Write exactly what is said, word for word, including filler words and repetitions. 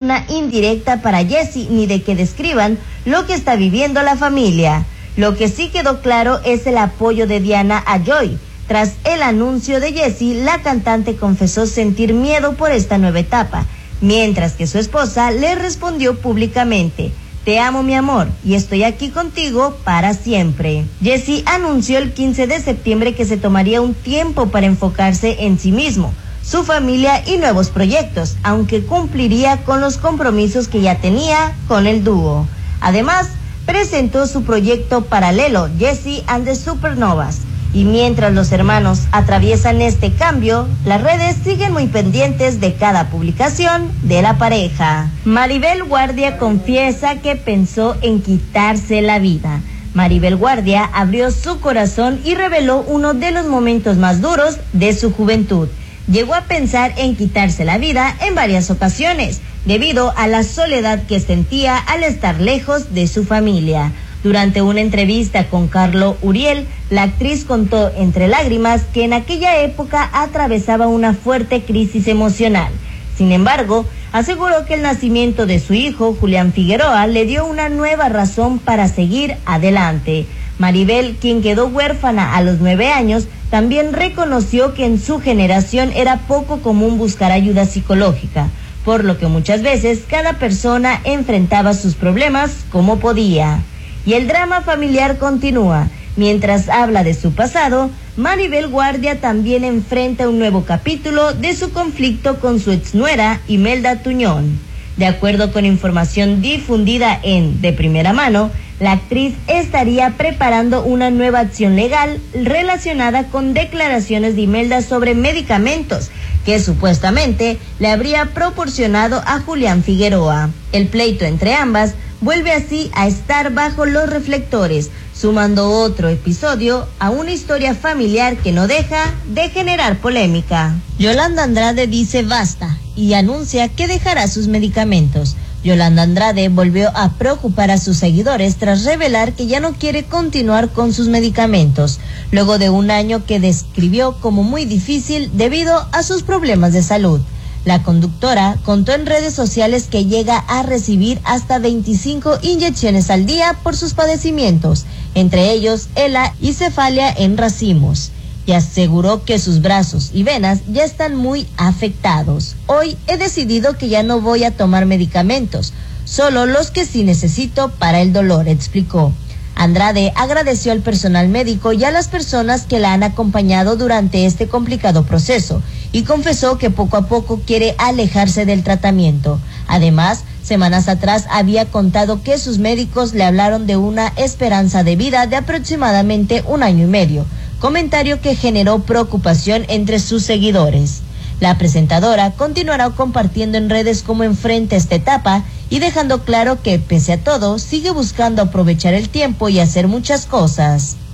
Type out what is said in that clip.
una indirecta para Jessie ni de que describan lo que está viviendo la familia. Lo que sí quedó claro es el apoyo de Diana a Joy. Tras el anuncio de Jessie, la cantante confesó sentir miedo por esta nueva etapa, mientras que su esposa le respondió públicamente: te amo, mi amor, y estoy aquí contigo para siempre. Jessie anunció el quince de septiembre que se tomaría un tiempo para enfocarse en sí mismo, su familia y nuevos proyectos, aunque cumpliría con los compromisos que ya tenía con el dúo. Además, presentó su proyecto paralelo, Jessie and the Supernovas. Y mientras los hermanos atraviesan este cambio, las redes siguen muy pendientes de cada publicación de la pareja. Maribel Guardia confiesa que pensó en quitarse la vida. Maribel Guardia abrió su corazón y reveló uno de los momentos más duros de su juventud. Llegó a pensar en quitarse la vida en varias ocasiones, debido a la soledad que sentía al estar lejos de su familia. Durante una entrevista con Carlo Uriel, la actriz contó entre lágrimas que en aquella época atravesaba una fuerte crisis emocional. Sin embargo, aseguró que el nacimiento de su hijo, Julián Figueroa, le dio una nueva razón para seguir adelante. Maribel, quien quedó huérfana a los nueve años, también reconoció que en su generación era poco común buscar ayuda psicológica, por lo que muchas veces cada persona enfrentaba sus problemas como podía. Y el drama familiar continúa. Mientras habla de su pasado, Maribel Guardia también enfrenta un nuevo capítulo de su conflicto con su exnuera Imelda Tuñón. De acuerdo con información difundida en De Primera Mano, la actriz estaría preparando una nueva acción legal relacionada con declaraciones de Imelda sobre medicamentos que supuestamente le habría proporcionado a Julián Figueroa. El pleito entre ambas vuelve así a estar bajo los reflectores, sumando otro episodio a una historia familiar que no deja de generar polémica. Yolanda Andrade dice basta y anuncia que dejará sus medicamentos. Yolanda Andrade volvió a preocupar a sus seguidores tras revelar que ya no quiere continuar con sus medicamentos, luego de un año que describió como muy difícil debido a sus problemas de salud. La conductora contó en redes sociales que llega a recibir hasta veinticinco inyecciones al día por sus padecimientos, entre ellos ELA y cefalia en racimos, y aseguró que sus brazos y venas ya están muy afectados. Hoy he decidido que ya no voy a tomar medicamentos, solo los que sí necesito para el dolor, explicó. Andrade agradeció al personal médico y a las personas que la han acompañado durante este complicado proceso y confesó que poco a poco quiere alejarse del tratamiento. Además, semanas atrás había contado que sus médicos le hablaron de una esperanza de vida de aproximadamente un año y medio, comentario que generó preocupación entre sus seguidores. La presentadora continuará compartiendo en redes cómo enfrenta esta etapa y dejando claro que, pese a todo, sigue buscando aprovechar el tiempo y hacer muchas cosas